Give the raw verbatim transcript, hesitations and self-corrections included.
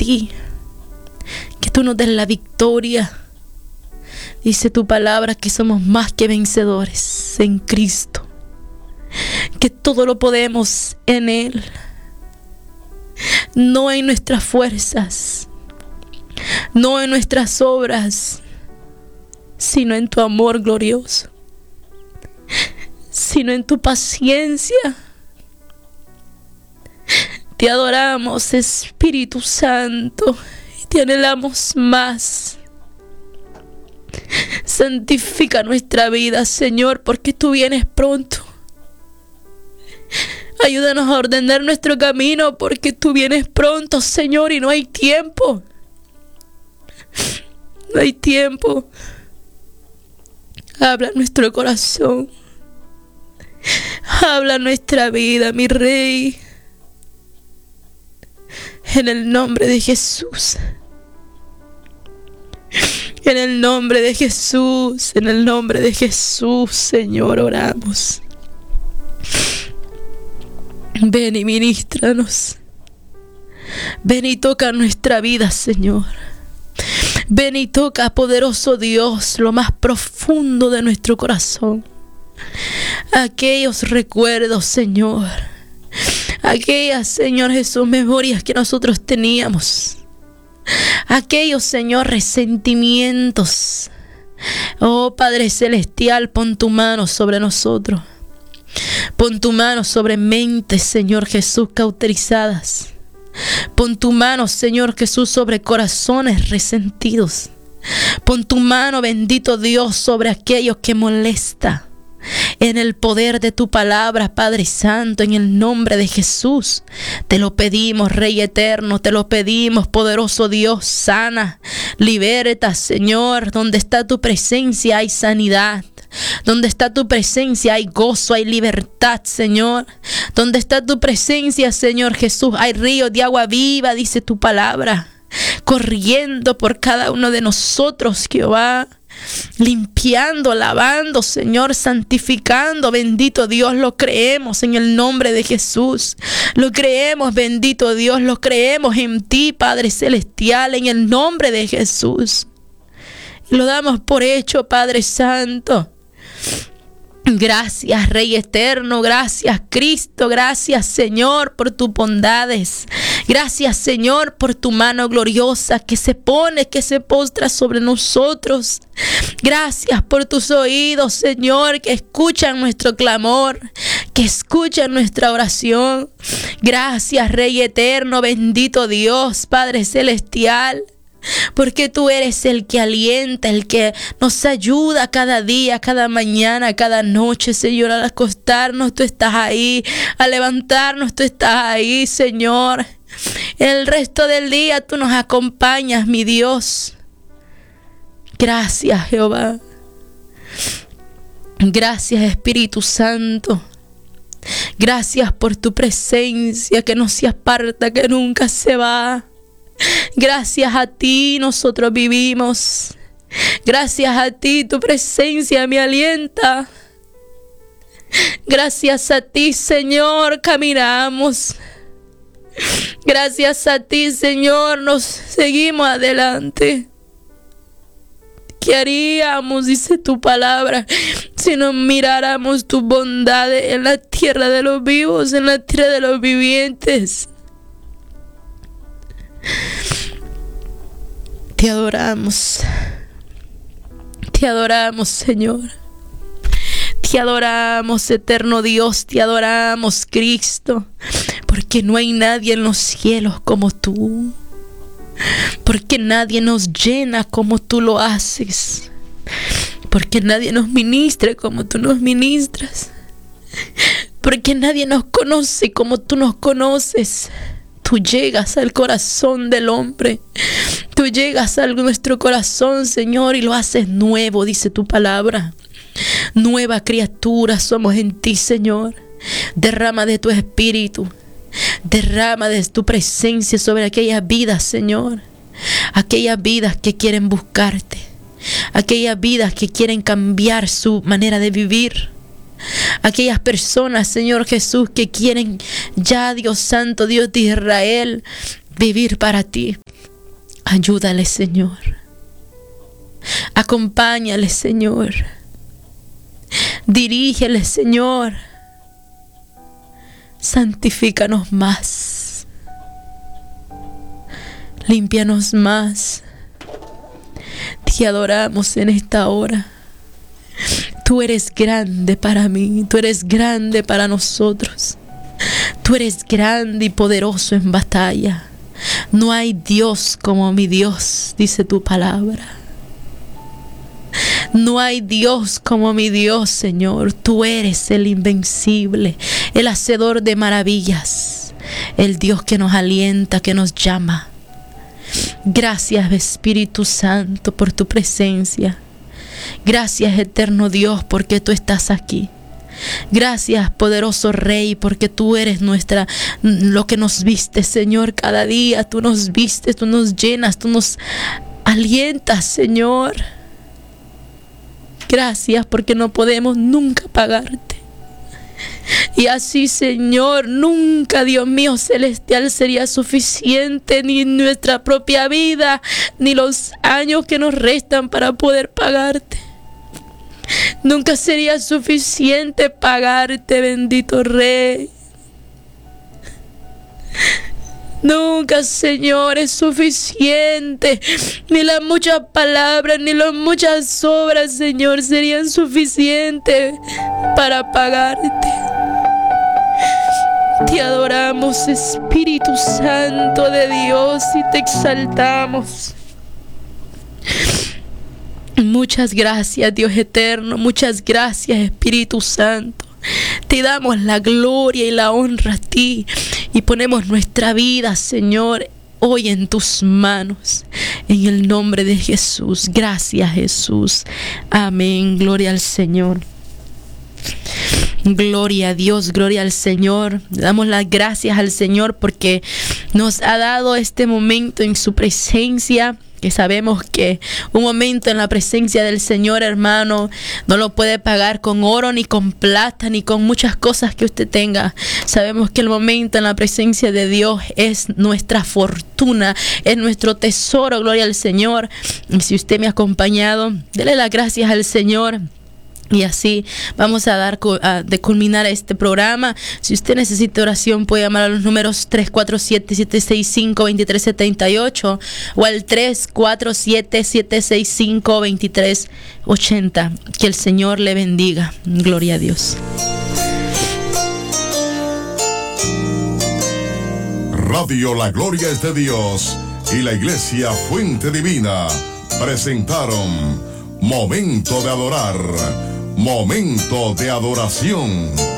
ti, que tú nos des la victoria. Dice tu palabra que somos más que vencedores en Cristo, que todo lo podemos en Él, no en nuestras fuerzas, no en nuestras obras, sino en tu amor glorioso, sino en tu paciencia. Te adoramos, Espíritu Santo, y te anhelamos más. Santifica nuestra vida, Señor, porque tú vienes pronto. Ayúdanos a ordenar nuestro camino, porque tú vienes pronto, Señor, y no hay tiempo. No hay tiempo. Habla nuestro corazón. Habla nuestra vida, mi Rey. En el nombre de Jesús. En el nombre de Jesús, en el nombre de Jesús, Señor, oramos. Ven y ministranos. Ven y toca nuestra vida, Señor. Ven y toca, poderoso Dios, lo más profundo de nuestro corazón. Aquellos recuerdos, Señor. Aquellas, Señor Jesús, memorias que nosotros teníamos. Aquellos, Señor, resentimientos. Oh Padre Celestial, pon tu mano sobre nosotros. Pon tu mano sobre mentes, Señor Jesús, cauterizadas. Pon tu mano, Señor Jesús, sobre corazones resentidos. Pon tu mano, bendito Dios, sobre aquellos que molesta. En el poder de tu palabra, Padre Santo, en el nombre de Jesús, te lo pedimos, Rey eterno, te lo pedimos, poderoso Dios, sana, liberta, Señor. Donde está tu presencia hay sanidad. Donde está tu presencia hay gozo, hay libertad, Señor. Donde está tu presencia, Señor Jesús, hay ríos de agua viva, dice tu palabra, corriendo por cada uno de nosotros, Jehová. Limpiando, lavando, Señor, santificando, bendito Dios, lo creemos en el nombre de Jesús. Lo creemos, bendito Dios, lo creemos en ti, Padre Celestial, en el nombre de Jesús. Lo damos por hecho, Padre Santo. Gracias, Rey eterno, gracias, Cristo, gracias, Señor, por tus bondades. Gracias, Señor, por tu mano gloriosa que se pone, que se postra sobre nosotros. Gracias por tus oídos, Señor, que escuchan nuestro clamor, que escuchan nuestra oración. Gracias, Rey eterno, bendito Dios, Padre Celestial. Porque tú eres el que alienta, el que nos ayuda cada día, cada mañana, cada noche, Señor. Al acostarnos tú estás ahí, al levantarnos tú estás ahí, Señor. El resto del día tú nos acompañas, mi Dios. Gracias, Jehová. Gracias, Espíritu Santo. Gracias por tu presencia que no se aparta, que nunca se va. Gracias a ti nosotros vivimos. Gracias a ti tu presencia me alienta. Gracias a ti, Señor, caminamos. Gracias a ti, Señor, nos seguimos adelante. ¿Qué haríamos, dice tu palabra, si no miráramos tus bondades en la tierra de los vivos, en la tierra de los vivientes? Te adoramos, te adoramos, Señor. Te adoramos, eterno Dios, te adoramos, Cristo, porque no hay nadie en los cielos como tú, porque nadie nos llena como tú lo haces, porque nadie nos ministra como tú nos ministras, porque nadie nos conoce como tú nos conoces. Tú llegas al corazón del hombre. Tú llegas a nuestro corazón, Señor, y lo haces nuevo, dice tu palabra. Nueva criatura somos en ti, Señor. Derrama de tu espíritu. Derrama de tu presencia sobre aquellas vidas, Señor. Aquellas vidas que quieren buscarte. Aquellas vidas que quieren cambiar su manera de vivir. Aquellas personas, Señor Jesús, que quieren ya, Dios Santo, Dios de Israel, vivir para ti. Ayúdale, Señor. Acompáñale, Señor. Dirígele, Señor. Santifícanos más. Límpianos más. Te adoramos en esta hora. Tú eres grande para mí. Tú eres grande para nosotros. Tú eres grande y poderoso en batalla. No hay Dios como mi Dios, dice tu palabra. No hay Dios como mi Dios, Señor. Tú eres el invencible, el hacedor de maravillas, el Dios que nos alienta, que nos llama. Gracias, Espíritu Santo, por tu presencia. Gracias, eterno Dios, porque tú estás aquí. Gracias, poderoso Rey, porque tú eres nuestra, lo que nos viste, Señor, cada día. Tú nos vistes, tú nos llenas, tú nos alientas, Señor. Gracias, porque no podemos nunca pagarte. Y así, Señor, nunca, Dios mío celestial, sería suficiente ni nuestra propia vida, ni los años que nos restan para poder pagarte. Nunca sería suficiente pagarte, bendito Rey. Nunca, Señor, es suficiente. Ni las muchas palabras, ni las muchas obras, Señor, serían suficientes para pagarte. Te adoramos, Espíritu Santo de Dios, y te exaltamos. Muchas gracias, Dios eterno. Muchas gracias, Espíritu Santo. Te damos la gloria y la honra a ti. Y ponemos nuestra vida, Señor, hoy en tus manos. En el nombre de Jesús. Gracias, Jesús. Amén. Gloria al Señor. Gloria a Dios, gloria al Señor. Le damos las gracias al Señor porque nos ha dado este momento en su presencia. Que sabemos que un momento en la presencia del Señor, hermano, no lo puede pagar con oro, ni con plata, ni con muchas cosas que usted tenga. Sabemos que el momento en la presencia de Dios es nuestra fortuna, es nuestro tesoro, gloria al Señor. Y si usted me ha acompañado, dele las gracias al Señor. Y así vamos a dar a, de culminar este programa. Si usted necesita oración, puede llamar a los números tres cuatro siete, siete seis cinco, dos tres siete ocho o al tres cuatro siete, siete seis cinco, dos tres ocho cero. Que el Señor le bendiga. Gloria a Dios. Radio La Gloria es de Dios y la Iglesia Fuente Divina presentaron Momento de Adorar. Momento de adoración.